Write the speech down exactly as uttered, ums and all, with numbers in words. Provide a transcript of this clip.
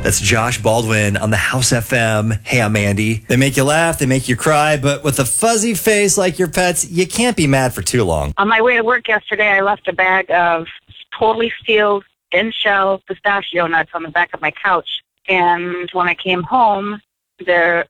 That's Josh Baldwin on the House F M. Hey, I'm Andy. They make you laugh, they make you cry, but with a fuzzy face like your pets, you can't be mad for too long. On my way to work yesterday, I left a bag of totally sealed, in-shell pistachio nuts on the back of my couch. And when I came home, there